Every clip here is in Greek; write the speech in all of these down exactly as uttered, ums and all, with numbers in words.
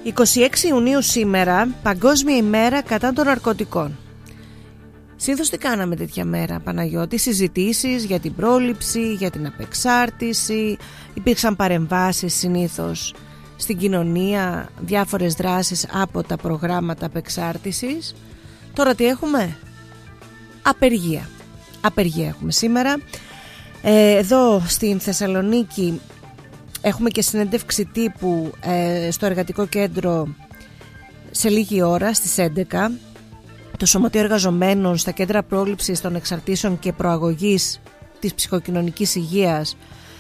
είκοσι έξι Ιουνίου σήμερα, Παγκόσμια ημέρα κατά των ναρκωτικών. Συνήθως τι κάναμε τέτοια μέρα, Παναγιώτη? Συζητήσεις για την πρόληψη, για την απεξάρτηση, υπήρξαν παρεμβάσεις συνήθως στην κοινωνία, διάφορες δράσεις από τα προγράμματα απεξάρτησης. Τώρα τι έχουμε? Απεργία. Απεργία έχουμε σήμερα. Ε, εδώ στην Θεσσαλονίκη έχουμε και συνέντευξη τύπου ε, στο Εργατικό Κέντρο σε λίγη ώρα στις έντεκα. Το Σωματείο Εργαζομένων στα Κέντρα Πρόληψης των Εξαρτήσεων και Προαγωγής της Ψυχοκοινωνικής Υγείας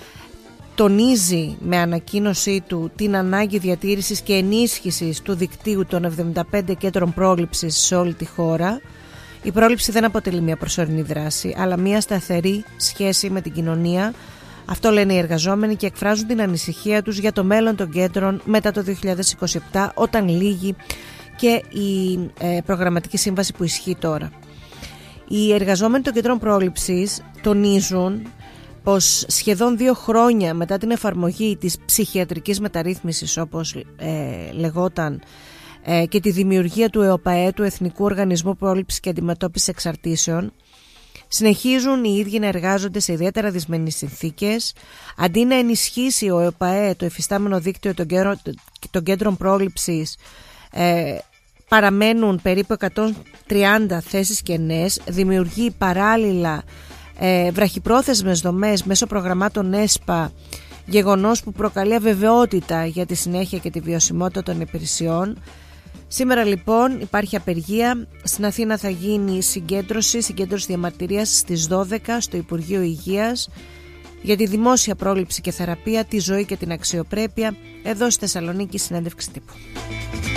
τονίζει με ανακοίνωσή του την ανάγκη διατήρησης και ενίσχυσης του δικτύου των εβδομήντα πέντε κέντρων πρόληψης σε όλη τη χώρα. Η πρόληψη δεν αποτελεί μια προσωρινή δράση, αλλά μια σταθερή σχέση με την κοινωνία. Αυτό λένε οι εργαζόμενοι και εκφράζουν την ανησυχία τους για το μέλλον των κέντρων μετά το δύο χιλιάδες είκοσι επτά, όταν λύγει και η ε, προγραμματική σύμβαση που ισχύει τώρα. Οι εργαζόμενοι των κέντρων πρόληψης τονίζουν πως σχεδόν δύο χρόνια μετά την εφαρμογή της ψυχιατρικής μεταρρύθμισης, όπως ε, λεγόταν, ε, και τη δημιουργία του ΕΟΠΑΕ, του Εθνικού Οργανισμού Πρόληψης και Αντιμετώπισης Εξαρτήσεων, συνεχίζουν οι ίδιοι να εργάζονται σε ιδιαίτερα δυσμενείς συνθήκες. Αντί να ενισχύσει ο ΕΟΠΑΕ το εφιστάμενο δίκτυο των κέντρων, των κέντρων πρόληψης, ε, παραμένουν περίπου εκατόν τριάντα θέσεις κενές, δημιουργεί παράλληλα ε, βραχυπρόθεσμες δομές μέσω προγραμμάτων ΕΣΠΑ, γεγονός που προκαλεί αβεβαιότητα για τη συνέχεια και τη βιωσιμότητα των υπηρεσιών. Σήμερα λοιπόν υπάρχει απεργία. Στην Αθήνα θα γίνει συγκέντρωση, συγκέντρωση διαμαρτυρίας στις δώδεκα στο Υπουργείο Υγείας για τη δημόσια πρόληψη και θεραπεία, τη ζωή και την αξιοπρέπεια. Εδώ στη Θεσσαλονίκη συνέντευξη τύπου.